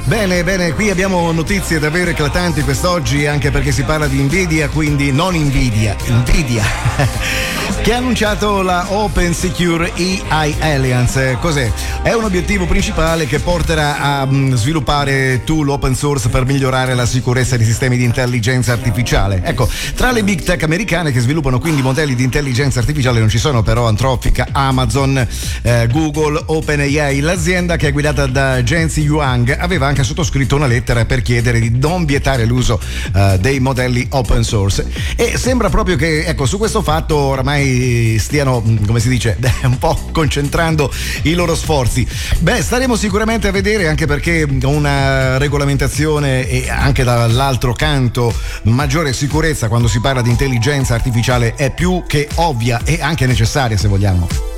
Bene, bene, qui abbiamo notizie davvero eclatanti quest'oggi, anche perché si parla di Nvidia, quindi non Nvidia, che ha annunciato la Open Secure AI Alliance. Cos'è? È un obiettivo principale che porterà a sviluppare tool open source per migliorare la sicurezza dei sistemi di intelligenza artificiale. Ecco, tra le big tech americane che sviluppano quindi modelli di intelligenza artificiale non ci sono però Anthropic, Amazon, Google, OpenAI. L'azienda, che è guidata da Jensi Huang, aveva anche sottoscritto una lettera per chiedere di non vietare l'uso dei modelli open source, e sembra proprio che, ecco, su questo fatto oramai stiano, come si dice, un po' concentrando i loro sforzi. Beh, staremo sicuramente a vedere, anche perché una regolamentazione e anche dall'altro canto maggiore sicurezza quando si parla di intelligenza artificiale è più che ovvia e anche necessaria, se vogliamo.